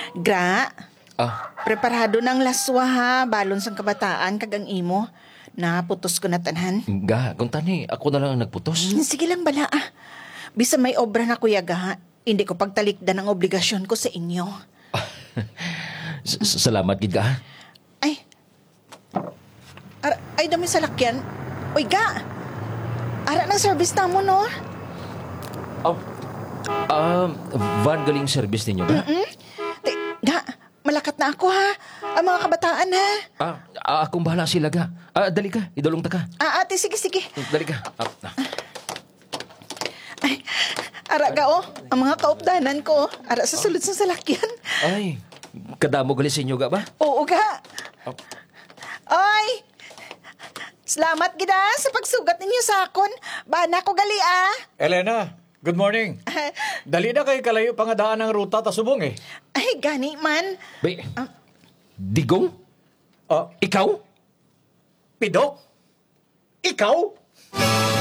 Gra, Ah, preparado ng laswa ha, balon sang kabataan kag ang imo. Naputos ko na tanan. ga, kung tani, ako na lang ang nagputos. Sige lang bala ah. Bisa may obra na kuya ga, hindi ko pagtalikdan ang obligasyon ko sa inyo. Salamat, gid ka. Ay, ay dami sa lakyan. Uy ga, ara ng service na mo no? Oh, van galing service ninyo ba? Ga, malakat na ako ha. Ang mga kabataan ha. Akong bahala sila, ga. Dali ka, idulong ta ka. Ate, sige. Dali ka. Ay, ara ga oh, ang mga kaupdanan ko. Ara sa sulod sa salakyan. Ay, kadamo gali sa inyo, ga ba? Oo ga. Oy! Salamat gida sa pagsugat ninyo sa akon. Bana ko gali ah. Elena, good morning. Dali na kay kalayo pangadaan ng ruta ta subong eh. Ay, gani man. Bay, digong? Ah, Ikaw? Pidok? Ikaw?